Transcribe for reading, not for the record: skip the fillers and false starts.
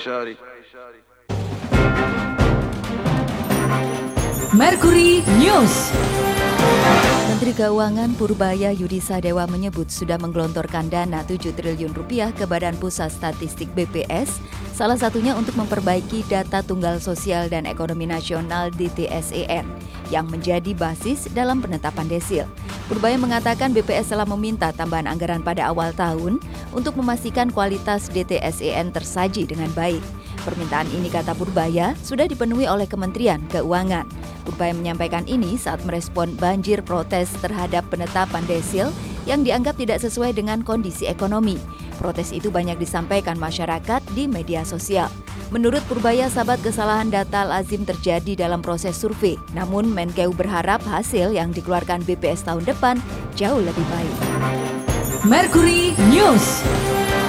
Mercury News. Menteri Keuangan Purbaya Yudisadewa menyebut sudah menggelontorkan dana 7 triliun rupiah ke Badan Pusat Statistik BPS, salah satunya untuk memperbaiki data tunggal sosial dan ekonomi nasional DTSEN yang menjadi basis dalam penetapan desil. Purbaya mengatakan BPS telah meminta tambahan anggaran pada awal tahun untuk memastikan kualitas DTSEN tersaji dengan baik. Permintaan ini, kata Purbaya, sudah dipenuhi oleh Kementerian Keuangan. Purbaya menyampaikan ini saat merespon banjir protes terhadap penetapan desil yang dianggap tidak sesuai dengan kondisi ekonomi. Protes itu banyak disampaikan masyarakat di media sosial. Menurut Purbaya, sahabat, kesalahan data lazim terjadi dalam proses survei. Namun Menkeu berharap hasil yang dikeluarkan BPS tahun depan jauh lebih baik. Mercury News.